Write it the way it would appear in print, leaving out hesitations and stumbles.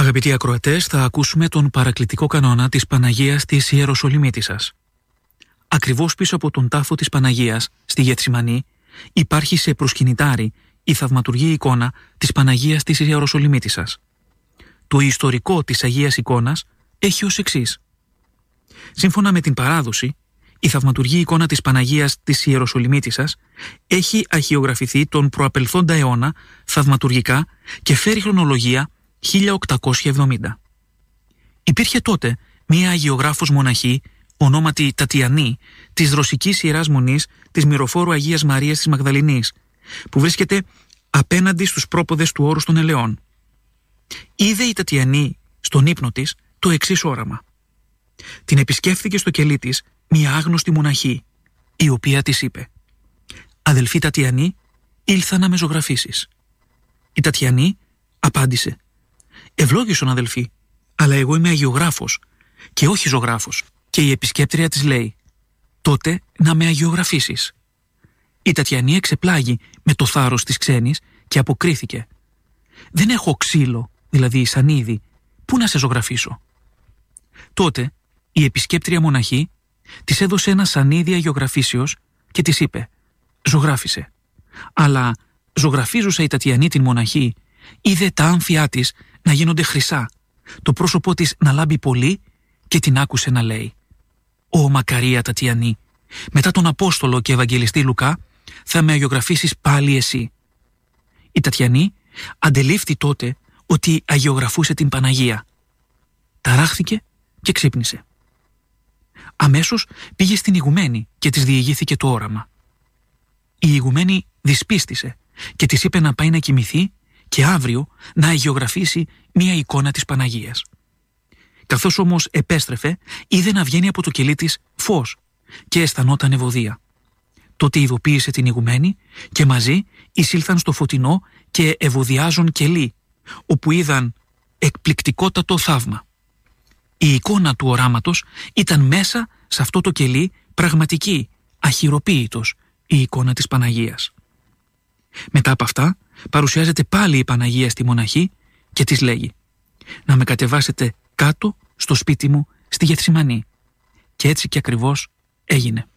Αγαπητοί ακροατές, θα ακούσουμε τον παρακλητικό κανόνα της Παναγίας της Ιεροσολυμίτισσας. Ακριβώς πίσω από τον τάφο της Παναγίας, στη Γεθσιμανή, υπάρχει σε προσκυνητάρι η θαυματουργή εικόνα της Παναγίας της Ιεροσολυμίτισσας. Το ιστορικό της Αγίας Εικόνας έχει ως εξής. Σύμφωνα με την παράδοση, η θαυματουργή εικόνα της Παναγίας της Ιεροσολυμίτισσας έχει αγιογραφηθεί τον προαπελθόντα αιώνα θαυματουργικά και φέρει χρονολογία 1870. Υπήρχε τότε μία αγιογράφος μοναχή, ονόματι Τατιανή, της Δροσικής Ιεράς Μονής της Μυροφόρου Αγίας Μαρίας της Μαγδαληνής, που βρίσκεται απέναντι στους πρόποδες του όρους των Ελαιών. Είδε η Τατιανή στον ύπνο της το εξής όραμα. Την επισκέφθηκε στο κελί της μία άγνωστη μοναχή, η οποία της είπε: «Αδελφή Τατιανή, ήλθα να με ζωγραφίσεις». Η Τατιανή απάντησε: «Ευλόγησον, αδελφή, αλλά εγώ είμαι αγιογράφος και όχι ζωγράφος». Και η επισκέπτρια της λέει: «Τότε να με αγιογραφίσεις». Η Τατιανή εξεπλάγει με το θάρρος της ξένης και αποκρίθηκε: «Δεν έχω ξύλο, δηλαδή σανίδι, πού να σε ζωγραφίσω». Τότε η επισκέπτρια μοναχή της έδωσε ένα σανίδι αγιογραφήσεως και της είπε: «Ζωγράφισε». Αλλά ζωγραφίζουσα η Τατιανή την μοναχή, είδε τα άμφια της να γίνονται χρυσά, το πρόσωπό της να λάμπει πολύ και την άκουσε να λέει: «Ω μακαρία Τατιανή, μετά τον Απόστολο και Ευαγγελιστή Λουκά θα με αγιογραφήσεις πάλι εσύ». Η Τατιανή αντελήφθη τότε ότι αγιογραφούσε την Παναγία. Ταράχθηκε και ξύπνησε. Αμέσως πήγε στην ηγουμένη και της διηγήθηκε το όραμα. Η ηγουμένη δυσπίστησε και της είπε να πάει να κοιμηθεί και αύριο να αγιογραφήσει μία εικόνα της Παναγίας. Καθώς όμως επέστρεφε, είδε να βγαίνει από το κελί της φως και αισθανόταν ευωδία. Τότε ειδοποίησε την ηγουμένη και μαζί εισήλθαν στο φωτεινό και ευωδιάζον κελί, όπου είδαν εκπληκτικότατο θαύμα. Η εικόνα του οράματος ήταν μέσα σε αυτό το κελί πραγματική, αχειροποίητος, η εικόνα της Παναγίας. Μετά από αυτά παρουσιάζεται πάλι η Παναγία στη μοναχή και της λέγει: «Να με κατεβάσετε κάτω στο σπίτι μου στη Γεθσιμανή». Και έτσι και ακριβώς έγινε.